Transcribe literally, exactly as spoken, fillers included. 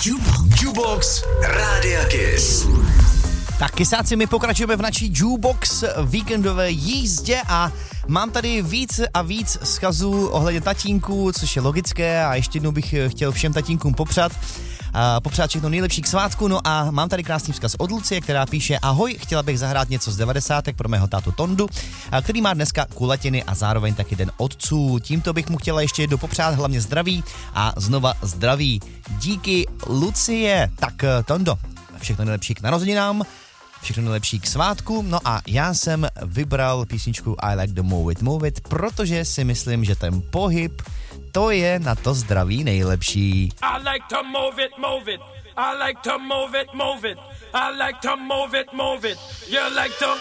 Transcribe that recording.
Jukebox, Jukebox Rádia Kiss. Tak kysáci, my pokračujeme v naší Jukebox víkendové jízdě a mám tady víc a víc vzkazů ohledně tatínků, což je logické a ještě jednou bych chtěl všem tatínkům popřát. A popřát všechno nejlepší k svátku, no a mám tady krásný vzkaz od Lucie, která píše: ahoj, chtěla bych zahrát něco z devadesátek pro mého tátu Tondu, který má dneska kulatiny a zároveň taky den otců. Tímto bych mu chtěla ještě jednou popřát hlavně zdraví a znova zdraví. Díky, Lucie. Tak Tondo, všechno nejlepší k narozeninám, všechno nejlepší k svátku, no a já jsem vybral písničku I Like to Move It, Move It, protože si myslím, že ten pohyb, to je na to zdraví nejlepší. I like to move it, move it. I like to move it, move it. I like to move it, move it. You like to